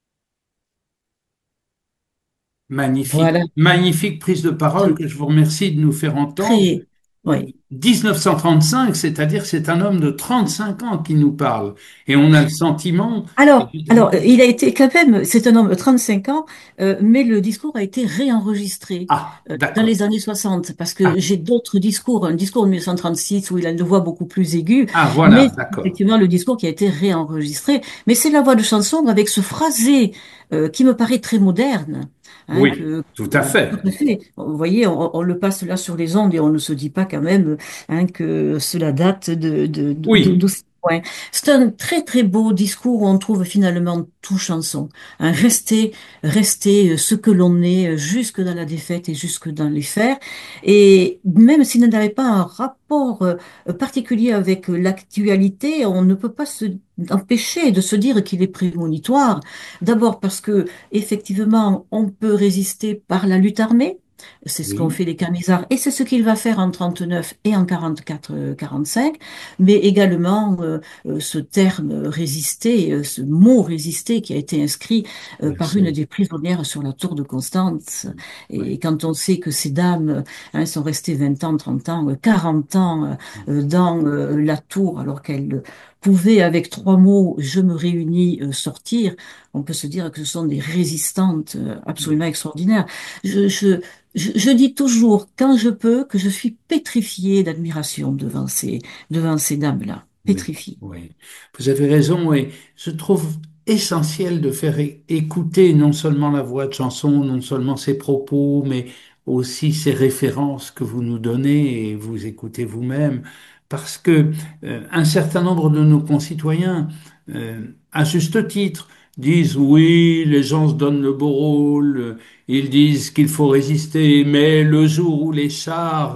Magnifique, Voilà, magnifique prise de parole tout, que je vous remercie de nous faire entendre. très, oui. 1935, c'est-à-dire c'est un homme de 35 ans qui nous parle. Et on a le sentiment, Alors, évidemment, il a été quand même, c'est un homme de 35 ans, mais le discours a été réenregistré ah, dans d'accord. les années 60, parce Ah, que j'ai d'autres discours, un discours de 1936 où il a une voix beaucoup plus aiguë, ah, voilà, mais d'accord. effectivement le discours qui a été réenregistré. Mais c'est la voix de chanson avec ce phrasé qui me paraît très moderne. Hein, Oui, tout à tout fait. à fait. Vous voyez, on le passe là sur les ondes et on ne se dit pas quand même que cela date Oui, d'aussi loin. C'est un très très beau discours où on trouve finalement tout chanson. Hein, rester ce que l'on est jusque dans la défaite et jusque dans les fers. Et même s'il n'avait pas un rapport particulier avec l'actualité, on ne peut pas se empêcher de se dire qu'il est prémonitoire. D'abord parce que effectivement, on peut résister par la lutte armée. C'est ce qu'ont oui, fait les Camisards et c'est ce qu'il va faire en 39 et en 44-45, mais également ce terme résister, ce mot résister qui a été inscrit bien par une sûr. des prisonnières sur la tour de Constance. Oui, Et quand on sait que ces dames sont restées 20 ans, 30 ans, 40 ans dans la tour, alors qu'elles pouvaient, avec trois mots, je me réunis, sortir, on peut se dire que ce sont des résistantes absolument oui, extraordinaires. Je, je, je dis toujours, quand je peux, que je suis pétrifiée d'admiration devant ces dames-là. oui, Pétrifiée. oui. Vous avez raison et je trouve essentiel de faire écouter non seulement la voix de chanson, non seulement ses propos, mais aussi ses références que vous nous donnez et vous écoutez vous-même, parce que un certain nombre de nos concitoyens, à juste titre, disent oui, les gens se donnent le beau rôle, ils disent qu'il faut résister, mais le jour où les chars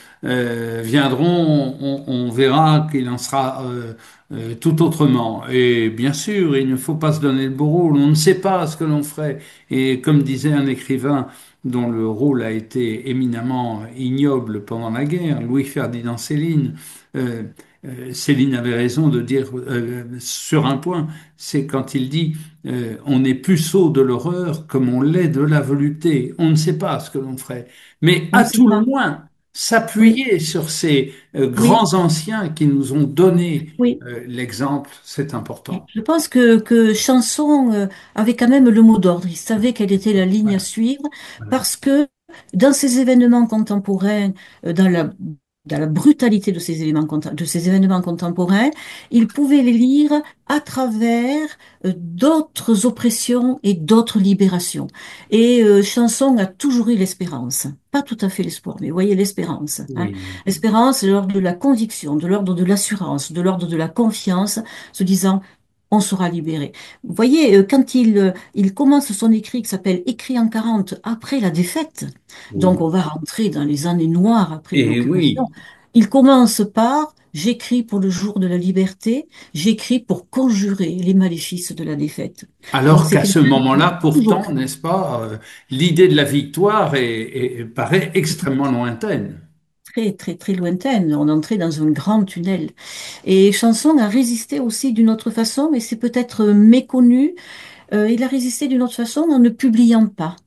viendront, on verra qu'il en sera tout autrement. Et bien sûr, il ne faut pas se donner le beau rôle. On ne sait pas ce que l'on ferait. Et comme disait un écrivain dont le rôle a été éminemment ignoble pendant la guerre, Louis-Ferdinand Céline, euh, Céline avait raison de dire sur un point, c'est quand il dit on est plus sot de l'horreur comme on l'est de la volupté. On ne sait pas ce que l'on ferait. Mais Oui, à c'est tout le ça. moins, Oui, s'appuyer sur ces oui, grands anciens qui nous ont donné oui. l'exemple, c'est important. Je pense que Chanson avait quand même le mot d'ordre. Il savait quelle était la ligne à Voilà, suivre voilà. parce que dans ces événements contemporains, dans la brutalité de ces de ces événements contemporains, il pouvait les lire à travers d'autres oppressions et d'autres libérations. Et Chanson a toujours eu l'espérance. Pas tout à fait l'espoir, mais vous voyez l'espérance. Hein. Oui. L'espérance, de l'ordre de la conviction, de l'ordre de l'assurance, de l'ordre de la confiance, se disant, on sera libéré. Vous voyez, quand il commence son écrit qui s'appelle Écrit en 40 après la défaite, donc Oui. on va rentrer dans les années noires après Et l'occupation, oui, il commence par J'écris pour le jour de la liberté, j'écris pour conjurer les maléfices de la défaite. Donc alors c'est qu'à ce quelqu'un qui moment-là, a toujours pourtant, cru. n'est-ce pas, l'idée de la victoire paraît extrêmement lointaine. Très, très, très lointaine. On entrait dans un grand tunnel. Et Chanson a résisté aussi d'une autre façon, et c'est peut-être méconnu. Il a résisté d'une autre façon en ne publiant pas.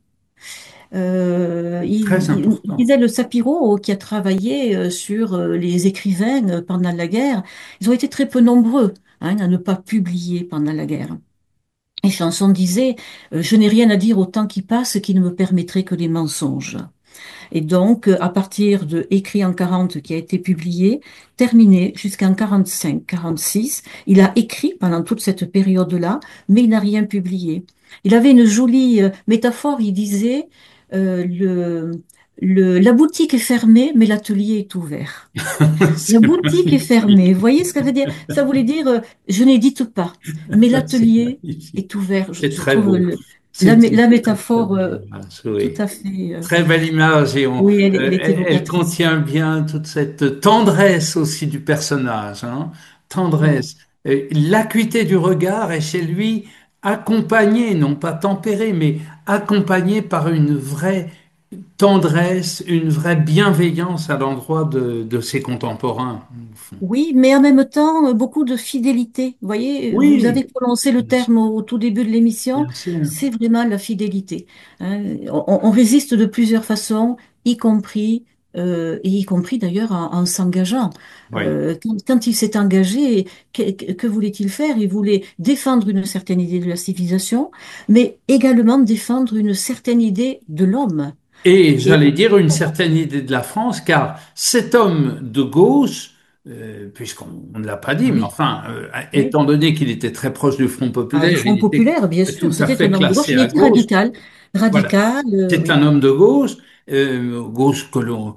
Très Il important. disait le Sapiro qui a travaillé sur les écrivains pendant la guerre. Ils ont été très peu nombreux à ne pas publier pendant la guerre. Et Chanson disait, je n'ai rien à dire au temps qui passe qui ne me permettrait que des mensonges. Et donc, à partir de Écrit en 40 qui a été publié, terminé jusqu'en 45, 46, il a écrit pendant toute cette période-là, mais il n'a rien publié. Il avait une jolie métaphore, il disait, euh, le, la boutique est fermée, mais l'atelier est ouvert. La C'est boutique est fermée. magnifique. Vous voyez ce que ça veut dire? Ça voulait dire, je n'édite pas, mais C'est l'atelier magnifique. est ouvert. C'est Je très trouve beau. C'est une la très, très métaphore belle image, tout oui. à fait. Très belle image et Oui, elle est elle évocatrice. contient bien toute cette tendresse aussi du personnage, hein. Mm. Tendresse. L'acuité du regard est chez lui accompagnée, non pas tempérée, mais accompagnée par une vraie tendresse, une vraie bienveillance à l'endroit de ses contemporains. Au fond. Oui, mais en même temps, beaucoup de fidélité. Vous voyez, vous avez Oui, prononcé le bien sûr. terme au tout début de l'émission, Bien sûr. c'est vraiment la fidélité. Hein. On résiste de plusieurs façons, y compris, et y compris d'ailleurs en s'engageant. Oui. Quand il s'est engagé, que voulait-il faire? Il voulait défendre une certaine idée de la civilisation, mais également défendre une certaine idée de l'homme. Et Et j'allais dire une certaine idée de la France, car cet homme de gauche, puisqu'on ne l'a pas dit, mais oui, enfin, oui. étant donné qu'il était très proche du Front Ah, du populaire, Front il était populaire, bien tout sûr, à c'était fait un homme de gauche, classé il à était gauche. radical, Voilà. radical, C'est un oui. homme de gauche, gauche que l'on,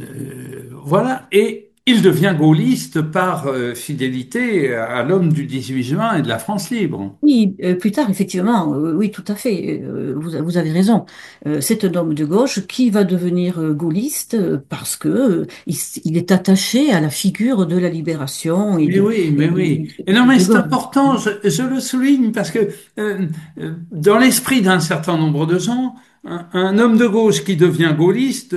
voilà, et il devient gaulliste par fidélité à l'homme du 18 juin et de la France libre. Oui, plus tard, effectivement, oui, tout à fait, vous avez raison. C'est un homme de gauche qui va devenir gaulliste parce que il est attaché à la figure de la libération Mais oui, mais oui. Et non, mais de c'est Gaulle. important, je le souligne, parce que dans l'esprit d'un certain nombre de gens, un homme de gauche qui devient gaulliste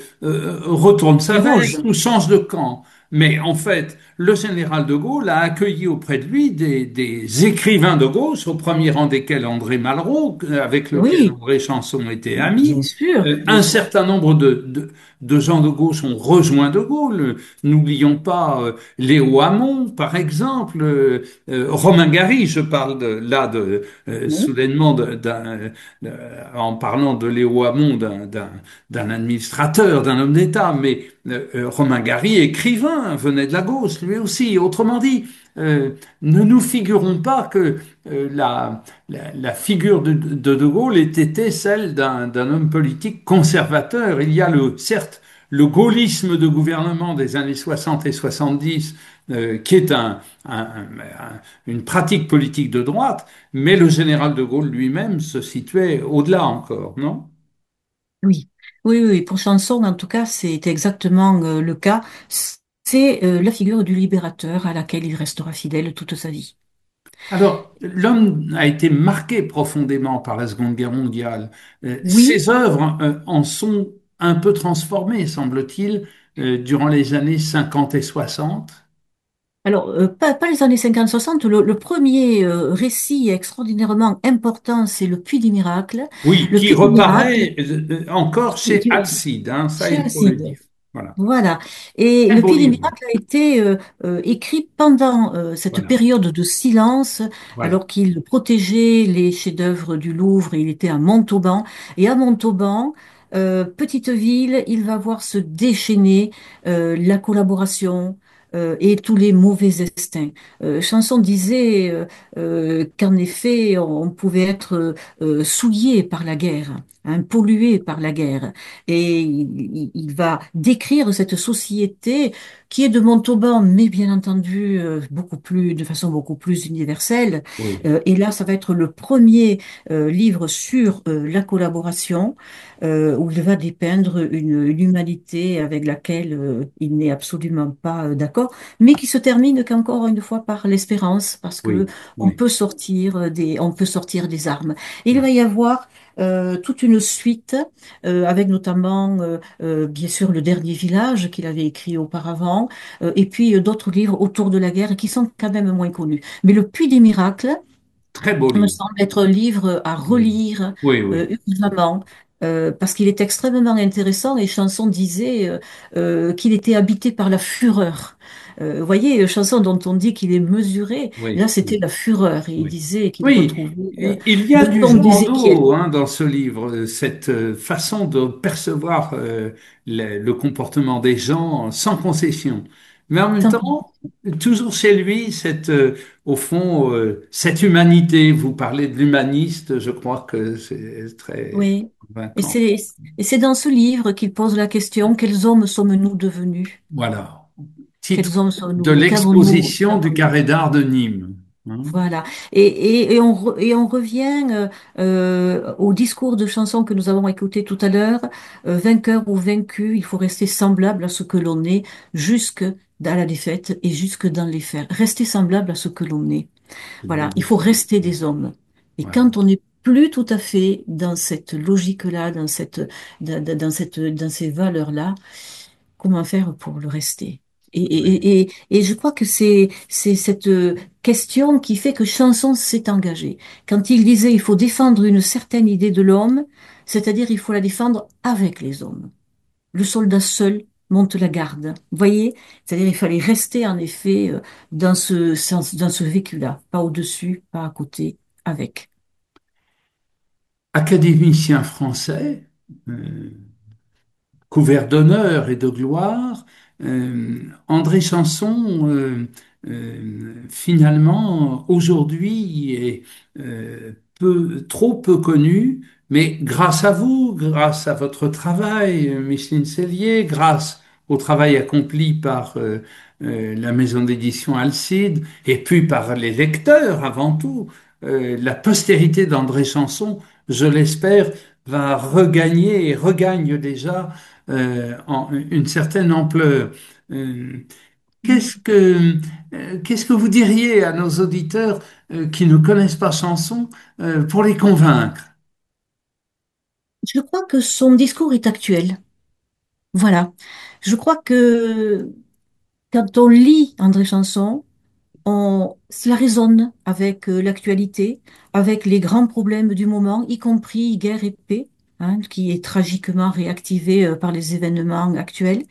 retourne sa Déroge. veste ou change de camp. Mais en fait, le général de Gaulle a accueilli auprès de lui des écrivains de gauche, au premier rang desquels André Malraux, avec lequel Oui, André Chanson était bien ami. sûr, bien Un sûr. certain nombre de gens de gauche ont rejoint de Gaulle. N'oublions pas Léo Hamon, par exemple, Romain Gary, je parle Oui, soudainement en parlant de Léo Hamon, d'un administrateur, d'un homme d'État, mais Romain Gary, écrivain, venait de la gauche, lui aussi. Autrement dit, ne nous figurons pas que la figure de Gaulle ait été celle d'un homme politique conservateur. Il y a certes, le gaullisme de gouvernement des années 60 et 70, qui est une pratique politique de droite, mais le général de Gaulle lui-même se situait au-delà encore, non? oui, oui, oui. Pour Chanson, en tout cas, c'est exactement le cas. C'est la figure du libérateur à laquelle il restera fidèle toute sa vie. Alors, l'homme a été marqué profondément par la Seconde Guerre mondiale. Oui. Ses œuvres en sont un peu transformées, semble-t-il, durant les années 50 et 60. Alors, pas les années 50-60. Le premier récit extraordinairement important, c'est Le Puits du Miracle. Oui, Le qui Puits du Miracle, reparaît encore chez qui- Alcide, hein, ça chez il faut le Alcide. dire. Voilà. Voilà. Et Très Le beau Puits des livre. Miracles a été écrit pendant cette Voilà, période de silence, voilà. alors qu'il protégeait les chefs-d'œuvre du Louvre. Et il était à Montauban. Et à Montauban, petite ville, il va voir se déchaîner la collaboration et tous les mauvais instincts. Chanson disait qu'en effet, on pouvait être souillé par la guerre, hein, pollué par la guerre. Et il va décrire cette société qui est de Montauban, mais bien entendu beaucoup plus, de façon beaucoup plus universelle. Oui, Et là, ça va être le premier livre sur la collaboration, où il va dépeindre une humanité avec laquelle il n'est absolument pas d'accord, mais qui se termine qu'encore une fois par l'espérance, parce que oui, oui. on peut sortir des armes. Et il va y avoir toute une suite, avec notamment, bien sûr, Le Dernier Village qu'il avait écrit auparavant, et puis d'autres livres autour de la guerre qui sont quand même moins connus. Mais Le Puits des Miracles Très beau me livre. semble être un livre à Oui, relire oui, oui. urgemment, parce qu'il est extrêmement intéressant et Chanson disait qu'il était habité par la fureur. Vous voyez, Chanson dont on dit qu'il est mesuré, là Oui, c'était oui. la fureur. Et il Oui, disait qu'il oui, retrouvait il y a le du ton vent d'Ézéchiel. d'eau hein, dans ce livre, cette façon de percevoir le comportement des gens sans concession. Mais en même Tant- temps, toujours chez lui, au fond, cette humanité, vous parlez de l'humaniste, je crois que c'est très Oui. Et convaincant. c'est, et c'est dans ce livre qu'il pose la question, quels hommes sommes-nous devenus? Voilà. Titre Quels hommes de sommes-nous? l'exposition du Qu'avons-nous? carré d'art de Nîmes. Hein. Voilà. Et on revient au discours de chanson que nous avons écouté tout à l'heure. Vainqueur ou vaincu, il faut rester semblable à ce que l'on est jusque dans la défaite et jusque dans les fers. Rester semblable à ce que l'on est. C'est Voilà. bien Il faut dit. rester des hommes. Et Voilà. quand on n'est plus tout à fait dans cette logique-là, dans ces valeurs-là, comment faire pour le rester? Et je crois que c'est cette question qui fait que Chanson s'est engagé. Quand il disait il faut défendre une certaine idée de l'homme, c'est-à-dire il faut la défendre avec les hommes. Le soldat seul monte la garde. Vous voyez? C'est-à-dire il fallait rester en effet dans ce sens, dans ce vécu-là, pas au-dessus, pas à côté, avec. Académicien français, euh, couvert d'honneur et de gloire, André Chanson, finalement, aujourd'hui, est trop peu connu, mais grâce à vous, grâce à votre travail, Micheline Sellier, grâce au travail accompli par la maison d'édition Alcide, et puis par les lecteurs avant tout, la postérité d'André Chanson, je l'espère, va regagner et regagne déjà une certaine ampleur. Euh, qu'est-ce que vous diriez à nos auditeurs qui ne connaissent pas Chanson pour les convaincre? Je crois que son discours est actuel. Voilà. Je crois que quand on lit André Chanson, cela résonne avec l'actualité, avec les grands problèmes du moment, y compris guerre et paix, hein, qui est tragiquement réactivé par les événements actuels.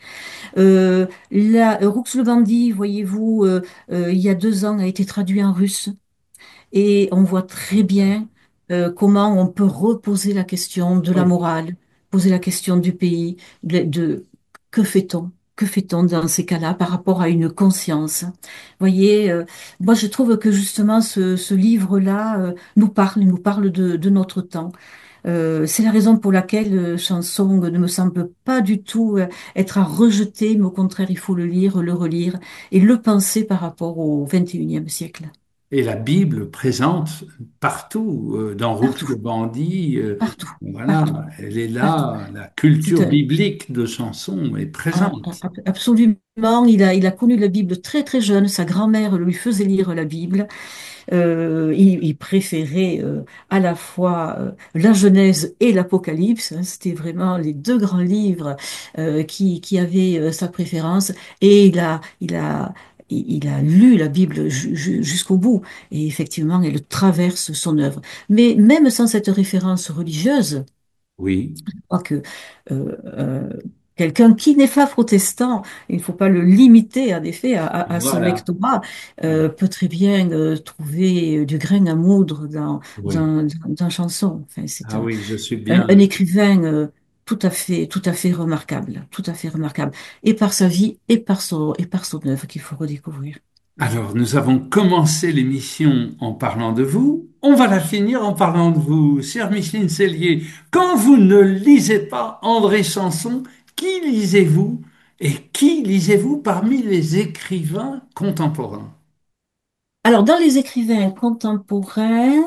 Roux le bandit, voyez-vous, il y a 2 ans, a été traduit en russe. Et on voit très bien comment on peut reposer la question de la Oui. morale, poser la question du pays, de que fait-on? Que fait-on dans ces cas-là par rapport à une conscience? Vous voyez, moi je trouve que justement ce livre-là il nous parle de notre temps. C'est la raison pour laquelle Chanson ne me semble pas du tout être à rejeter, mais au contraire, il faut le lire, le relire et le penser par rapport au XXIe siècle. Et la Bible présente partout, dans Roux Partout. le bandit, Partout, voilà, partout, elle est partout. là, la C'est culture biblique de Chanson est présente. absolument. Il a connu la Bible très très jeune. Sa grand-mère lui faisait lire la Bible. Il préférait à la fois la Genèse et l'Apocalypse, hein. C'était vraiment les 2 grands livres qui avaient sa préférence. Et il a lu la Bible jusqu'au bout. Et effectivement, elle traverse son œuvre. Mais même sans cette référence religieuse, Oui, crois que euh, quelqu'un qui n'est pas protestant, il ne faut pas le limiter en effet à son voilà. lectorat, Voilà. peut très bien trouver du grain à moudre Oui. dans Chanson. Enfin, c'est Ah oui, je suis un bien. écrivain tout à fait remarquable, tout à fait remarquable. Et par sa vie, et par son œuvre qu'il faut redécouvrir. Alors, nous avons commencé l'émission en parlant de vous. On va la finir en parlant de vous, chère Micheline Cellier. Quand vous ne lisez pas André Chanson, qui lisez-vous et qui lisez-vous parmi les écrivains contemporains? Alors, dans les écrivains contemporains,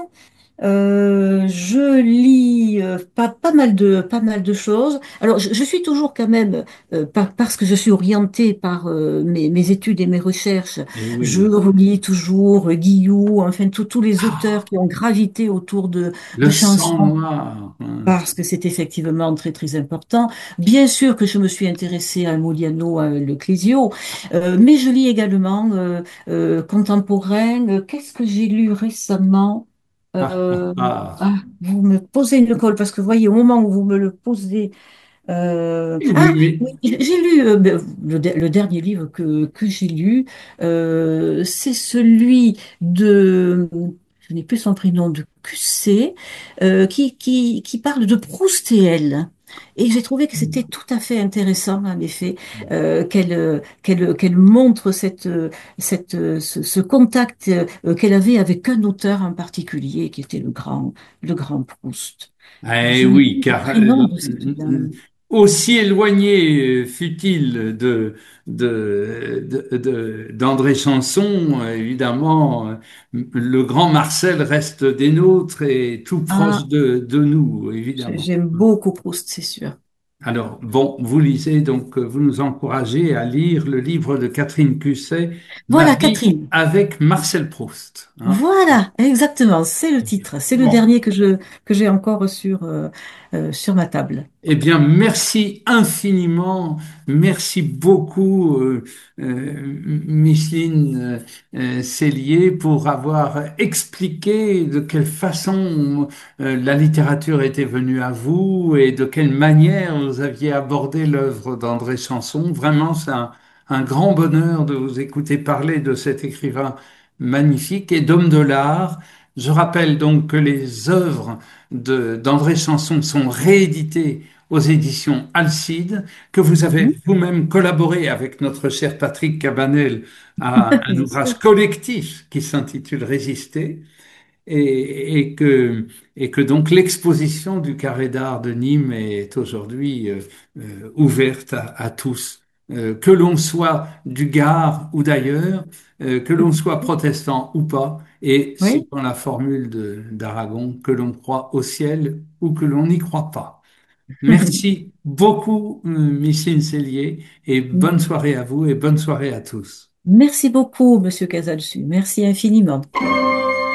je lis pas mal de choses. Alors, je suis toujours quand même, parce que je suis orientée par mes études et mes recherches, Eh je oui. relis toujours Guillou, enfin tous les auteurs Ah, qui ont gravité autour le de sang chansons. noir. Parce que c'est effectivement très très important. Bien sûr que je me suis intéressée à Modiano, à Le Clésio, mais je lis également contemporain. Qu'est-ce que j'ai lu récemment? Ah, ah, Euh, ah. ah, vous me posez une colle parce que vous voyez, au moment où vous me le posez, Oui, mais oui, j'ai lu le dernier livre que j'ai lu, c'est celui de, je n'ai plus son prénom, de QC, qui parle de Proust et elle. Et j'ai trouvé que c'était tout à fait intéressant, en effet, qu'elle montre ce contact qu'elle avait avec un auteur en particulier, qui était le grand Proust. eh Je n'ai oui, plus le car prénom de cette dame. aussi éloigné fut-il d'André Chanson, évidemment, le grand Marcel reste des nôtres et tout proche Ah, de nous, évidemment. j'aime beaucoup Proust, c'est sûr. Alors, bon, vous lisez, donc vous nous encouragez à lire le livre de Catherine Cusset, Ma Voilà, vie Catherine. avec Marcel Proust. Hein. Voilà, exactement, c'est le titre. C'est le Bon. dernier que j'ai encore sur ma table. Eh bien, merci infiniment, merci beaucoup, Micheline Cellier, pour avoir expliqué de quelle façon la littérature était venue à vous et de quelle manière vous aviez abordé l'œuvre d'André Chanson. Vraiment, c'est un grand bonheur de vous écouter parler de cet écrivain magnifique et d'homme de l'art. Je rappelle donc que les œuvres d'André Chanson sont rééditées aux éditions Alcide, que vous Mhm. avez vous-même collaboré avec notre cher Patrick Cabanel à un Bien ouvrage sûr. collectif qui s'intitule Résister, et, et que, et que donc l'exposition du Carré d'Art de Nîmes est aujourd'hui ouverte à tous. Que l'on soit du Gard ou d'ailleurs, que l'on soit protestant ou pas, et Oui. suivant la formule d'Aragon, que l'on croit au ciel ou que l'on n'y croit pas. Merci beaucoup, Micheline Cellier, et bonne soirée à vous et bonne soirée à tous. Merci beaucoup, Monsieur Casalsu. Merci infiniment.